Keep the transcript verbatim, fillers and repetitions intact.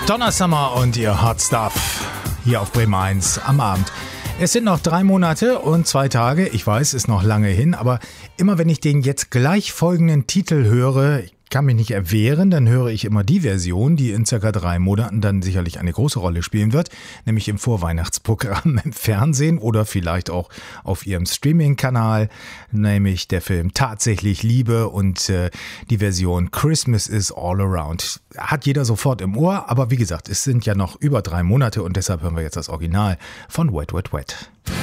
Donna Summer und ihr Hot Stuff hier auf Bremen eins am Abend. Es sind noch drei Monate und zwei Tage. Ich weiß, ist noch lange hin, aber immer wenn ich den jetzt gleich folgenden Titel höre, ich kann mich nicht erwehren, dann höre ich immer die Version, die in circa drei Monaten dann sicherlich eine große Rolle spielen wird, nämlich im Vorweihnachtsprogramm im Fernsehen oder vielleicht auch auf ihrem Streaming-Kanal, nämlich der Film Tatsächlich Liebe und äh, die Version Christmas is All Around. Hat jeder sofort im Ohr, aber wie gesagt, es sind ja noch über drei Monate und deshalb hören wir jetzt das Original von Wet Wet Wet.